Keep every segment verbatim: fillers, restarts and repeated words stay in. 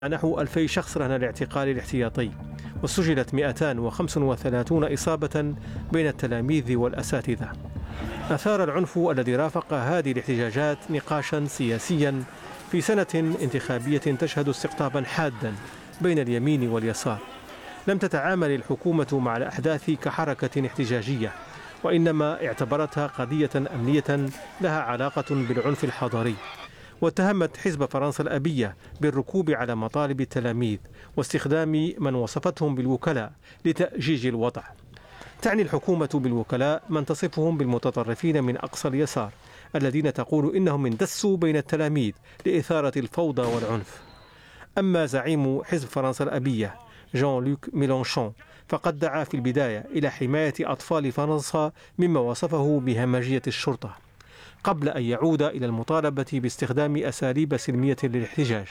نحو ألفي شخص رهن الاعتقال الاحتياطي، وسجلت مئتين وخمسة وثلاثين إصابة بين التلاميذ والأساتذة. أثار العنف الذي رافق هذه الاحتجاجات نقاشا سياسيا في سنة انتخابية تشهد استقطابا حادا بين اليمين واليسار. لم تتعامل الحكومة مع الأحداث كحركة احتجاجية، وإنما اعتبرتها قضية أمنية لها علاقة بالعنف الحضاري، واتهمت حزب فرنسا الأبية بالركوب على مطالب التلاميذ واستخدام من وصفتهم بالوكلاء لتأجيج الوضع. تعني الحكومة بالوكلاء من تصفهم بالمتطرفين من أقصى اليسار الذين تقول إنهم اندسوا بين التلاميذ لإثارة الفوضى والعنف. أما زعيم حزب فرنسا الأبية جان لوك ميلانشون فقد دعا في البداية إلى حماية أطفال فرنسا مما وصفه بهمجية الشرطة، قبل أن يعود إلى المطالبة باستخدام أساليب سلمية للاحتجاج.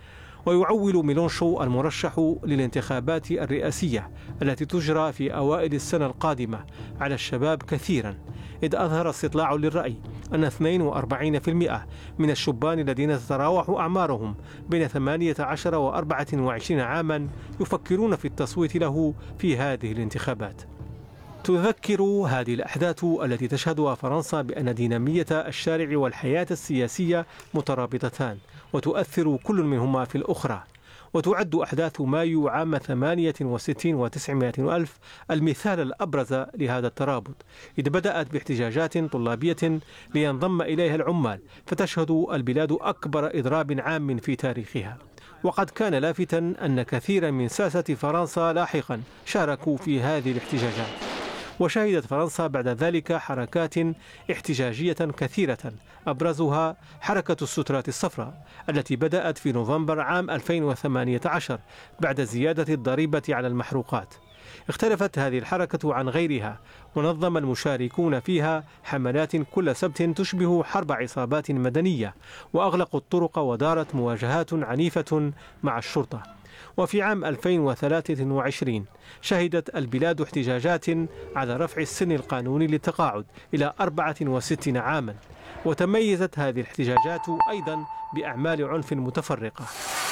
ويعول ميلانشون المرشح للانتخابات الرئاسية التي تجرى في أوائل السنة القادمة على الشباب كثيرا، إذ أظهر استطلاع للرأي أن اثنين وأربعين بالمئة من الشبان الذين تتراوح أعمارهم بين ثمانية عشر وأربعة وعشرين عاما يفكرون في التصويت له في هذه الانتخابات. تذكر هذه الأحداث التي تشهدها فرنسا بأن دينامية الشارع والحياة السياسية مترابطتان وتؤثر كل منهما في الأخرى. وتعد أحداث مايو عام ثمانية وستين وتسعمائة ألف المثال الأبرز لهذا الترابط، إذ بدأت باحتجاجات طلابية لينضم إليها العمال، فتشهد البلاد أكبر إضراب عام في تاريخها. وقد كان لافتا أن كثيرا من ساسة فرنسا لاحقا شاركوا في هذه الاحتجاجات. وشهدت فرنسا بعد ذلك حركات احتجاجية كثيرة، أبرزها حركة السترات الصفراء التي بدأت في نوفمبر عام ألفين وثمانية عشر بعد زيادة الضريبة على المحروقات. اختلفت هذه الحركة عن غيرها، ونظم المشاركون فيها حملات كل سبت تشبه حرب عصابات مدنية، وأغلقوا الطرق ودارت مواجهات عنيفة مع الشرطة. وفي عام ألفين وثلاثة وعشرين شهدت البلاد احتجاجات على رفع السن القانوني للتقاعد إلى أربعة وستين عاما، وتميزت هذه الاحتجاجات أيضا بأعمال عنف متفرقة.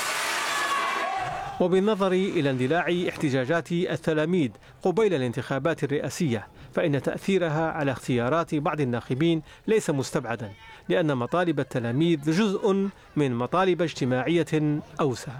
وبالنظر إلى اندلاع احتجاجات التلاميذ قبيل الانتخابات الرئاسية، فإن تأثيرها على اختيارات بعض الناخبين ليس مستبعدا، لأن مطالب التلاميذ جزء من مطالب اجتماعية أوسع.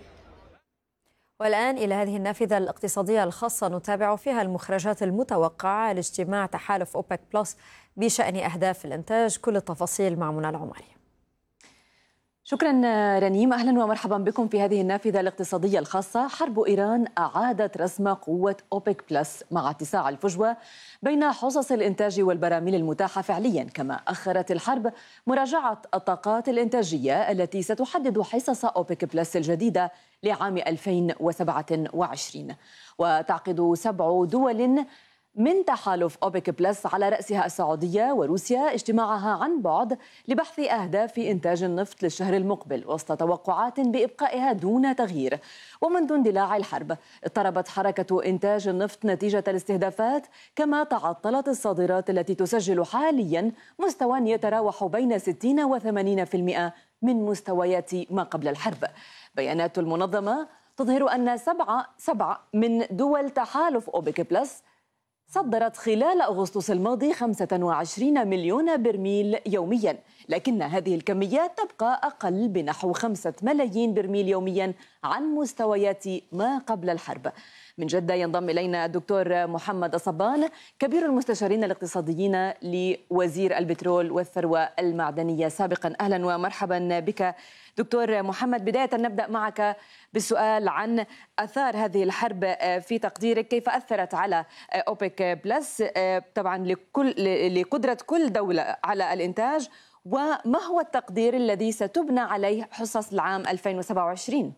والآن إلى هذه النافذة الاقتصادية الخاصة نتابع فيها المخرجات المتوقعة لاجتماع تحالف أوبك بلس بشأن أهداف الإنتاج. كل التفاصيل مع منى العمري. شكرا رنيم، أهلا ومرحبا بكم في هذه النافذة الاقتصادية الخاصة. حرب إيران أعادت رسم قوة أوبك بلس مع اتساع الفجوة بين حصص الإنتاج والبراميل المتاحة فعليا، كما أخرت الحرب مراجعة الطاقات الإنتاجية التي ستحدد حصص أوبك بلس الجديدة لعام ألفين وسبعة وعشرين. وتعقد سبع دول من تحالف أوبك بلس على رأسها السعودية وروسيا اجتماعها عن بعد لبحث أهداف إنتاج النفط للشهر المقبل، وسط توقعات بإبقائها دون تغيير. ومنذ اندلاع الحرب اضطربت حركة إنتاج النفط نتيجة الاستهدافات، كما تعطلت الصادرات التي تسجل حاليا مستوى يتراوح بين ستين وثمانين بالمئة من مستويات ما قبل الحرب. بيانات المنظمة تظهر أن سبعة سبعة من دول تحالف أوبك بلس صدرت خلال أغسطس الماضي خمسة وعشرين مليون برميل يوميا، لكن هذه الكميات تبقى أقل بنحو خمسة ملايين برميل يوميا عن مستويات ما قبل الحرب. من جدة ينضم إلينا الدكتور محمد الصبان، كبير المستشارين الاقتصاديين لوزير البترول والثروة المعدنية سابقا. أهلا ومرحبا بك دكتور محمد. بداية نبدأ معك بالسؤال عن أثار هذه الحرب في تقديرك، كيف أثرت على أوبك بلس طبعا لكل لقدرة كل دولة على الإنتاج، وما هو التقدير الذي ستبنى عليه حصص العام ألفين وسبعة وعشرين؟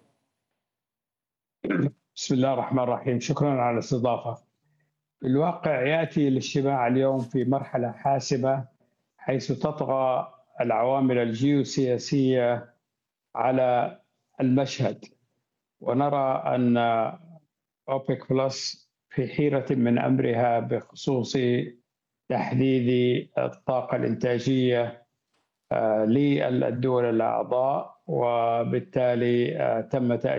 بسم الله الرحمن الرحيم، شكرا على الاستضافة. الواقع يأتي الاجتماع اليوم في مرحلة حاسمة، حيث تطغى العوامل الجيوسياسية على المشهد، ونرى أن أوبك بلس في حيرة من أمرها بخصوص تحديد الطاقة الإنتاجية للدول الأعضاء، وبالتالي تم تأجيل